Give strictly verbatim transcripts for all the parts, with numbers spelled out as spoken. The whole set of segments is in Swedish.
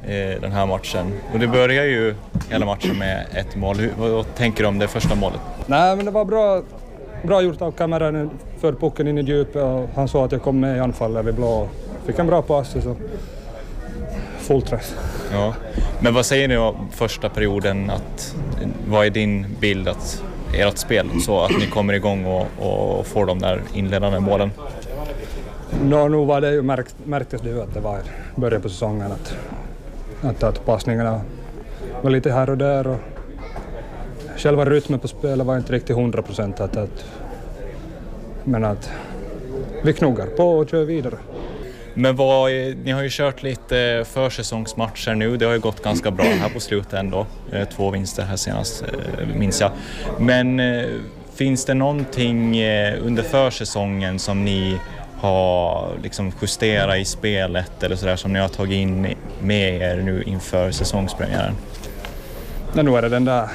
eh, den här matchen. Och det börjar ju hela matchen med ett mål. Hur, vad tänker du om det första målet? Nej, men det var bra, bra gjort av kameran. För pucken in i djupet och han sa att jag kom med i anfallet vid blå. Fick en bra pass så full träff. Ja. Men vad säger ni om första perioden? Att, vad är din bild att ert spel så att ni kommer igång och, och får de där inledande målen? Nå, nu var det ju märkt, märktes det ju att det var början på säsongen att, att, att passningarna var lite här och där och själva rytmen på spelet var inte riktigt hundra procent att, att, men att vi knuggar på och kör vidare. Men vad, ni har ju kört lite försäsongsmatcher nu. Det har ju gått ganska bra här på slutet ändå. Två vinster här senast, minns jag. Men finns det någonting under försäsongen som ni har liksom justerat i spelet eller sådär som ni har tagit in med er nu inför säsongspremiären? Ja, nu är det den där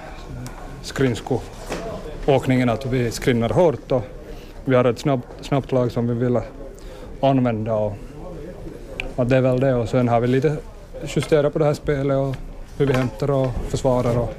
skrinsko-åkningen att vi skrinnar hårt och vi har ett snabbt, snabbt lag som vi vill använda och, och det är väl det och sen har vi lite justerat på det här spelet och hur vi hämtar och försvarar och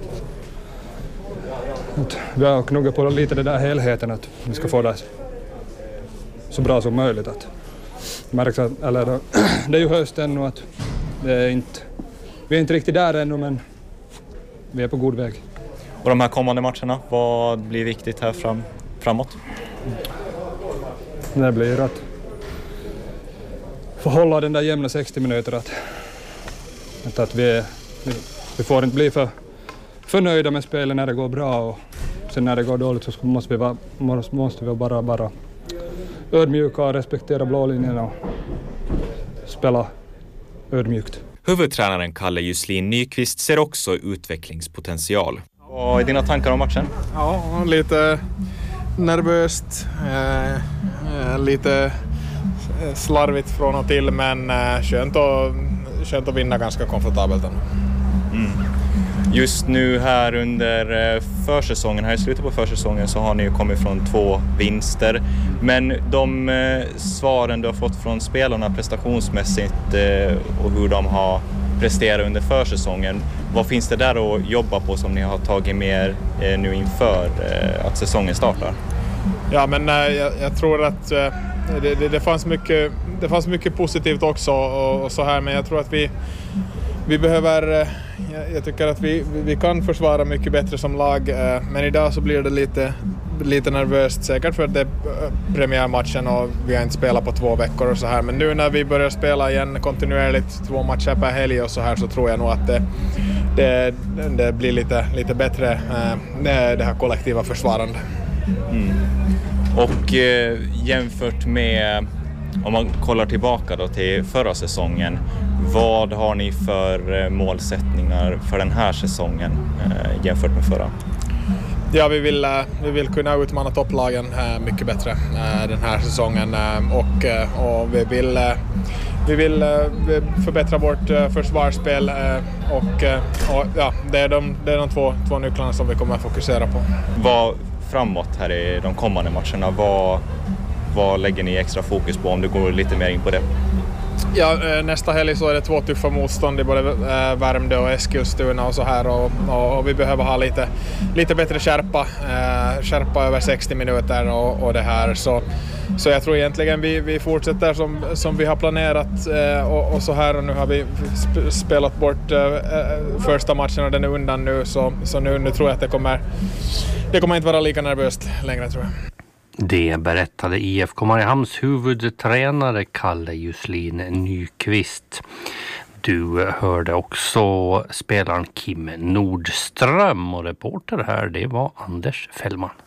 att vi har knuggat på lite det där helheten att vi ska få det så bra som möjligt att märks att, eller det är ju höst ännu att det är inte, vi är inte riktigt där ännu men vi är på god väg. Och de här kommande matcherna, vad blir viktigt här fram, framåt? Det blir att få hålla den där jämna sextio minuter att, att, att vi, vi, vi får inte bli för, för nöjda med spelet när det går bra och sen när det går dåligt så måste vi, va, måste, måste vi bara, bara ödmjuka och respektera blålinjen och spela ödmjukt. Huvudtränaren Kalle Juslin Nyqvist ser också utvecklingspotential. Vad är dina tankar om matchen? Ja, lite nervöst, eh, lite slarvigt från och till men eh, skönt, att, skönt att vinna ganska komfortabelt. Mm. Just nu här under försäsongen, här i slutet på försäsongen så har ni ju kommit från två vinster. Men de eh, svaren du har fått från spelarna prestationsmässigt eh, och hur de har presterat under försäsongen, vad finns det där att jobba på som ni har tagit med er eh, nu inför eh, att säsongen startar? Ja, men eh, jag, jag tror att eh, det, det, det, fanns mycket, det fanns mycket positivt också och, och så här, men jag tror att vi Vi behöver, jag tycker att vi, vi kan försvara mycket bättre som lag, men idag så blir det lite, lite nervöst, säkert för att det är premiärmatchen och vi har inte spelat på två veckor och så här. Men nu när vi börjar spela igen kontinuerligt två matcher per helg och så här så tror jag nog att det, det, det blir lite, lite bättre det här kollektiva försvarande. Mm. Och eh, jämfört med, om man kollar tillbaka då till förra säsongen, vad har ni för målsättningar för den här säsongen eh, jämfört med förra? Ja, vi vill, vi vill kunna utmana topplagen eh, mycket bättre eh, den här säsongen eh, och, eh, och vi vill, eh, vi vill eh, förbättra vårt eh, försvarsspel eh, och, eh, och ja, det är de, det är de två, två nycklarna som vi kommer att fokusera på. Vad framåt här i de kommande matcherna, vad, vad lägger ni extra fokus på om du går lite mer in på det? Ja, nästa helg så är det två tuffa motstånd i både Värmdö och Eskilstuna och så här och, och, och vi behöver ha lite, lite bättre skärpa, eh, skärpa över sextio minuter och, och det här så, så jag tror egentligen vi, vi fortsätter som, som vi har planerat eh, och, och så här och nu har vi sp- spelat bort eh, första matchen och den är undan nu så, så nu, nu tror jag att det kommer, det kommer inte vara lika nervöst längre tror jag. Det berättade I F K Mariehamns huvudtränare Kalle Juslin Nyqvist. Du hörde också spelaren Kim Nordström och reporter här det var Anders Fällman.